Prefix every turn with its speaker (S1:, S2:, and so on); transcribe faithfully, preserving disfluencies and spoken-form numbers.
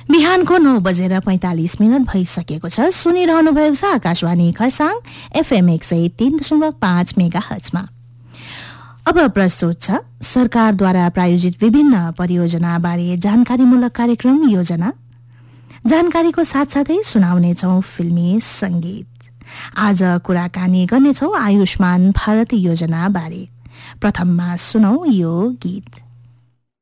S1: बिहानको नौ बजेर पैंतालिस मिनट भइसकेको छ। सुनिरहनु भएको छ आकाशवाणी खरसाङ एफएम एक सय तीन दशमलव पाँच मेगा हर्जमा। अब प्रस्तुत छ सरकारद्वारा प्रायोजित विभिन्न परियोजनाबारे जानकारीमूलक कार्यक्रम योजना। जानकारीको साथसाथै सुनाउनेछौं फिल्मी संगीत। आज कुराकानी गर्नेछौं आयुष्मान भारत योजना बारे। प्रथममा सुनौ यो गीत।